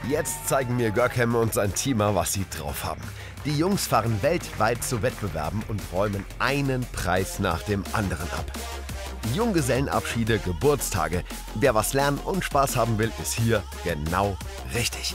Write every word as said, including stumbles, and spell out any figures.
Jetzt zeigen mir Görkem und sein Teamer, was sie drauf haben. Die Jungs fahren weltweit zu Wettbewerben und räumen einen Preis nach dem anderen ab. Junggesellenabschiede, Geburtstage. Wer was lernen und Spaß haben will, ist hier genau richtig.